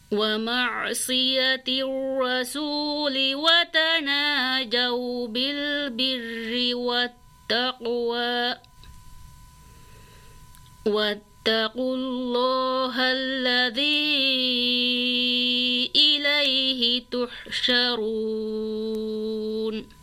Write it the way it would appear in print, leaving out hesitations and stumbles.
ومعصية الرسول وتناجوا بالبر والتقوى واتقوا الله الذي إليه تحشرون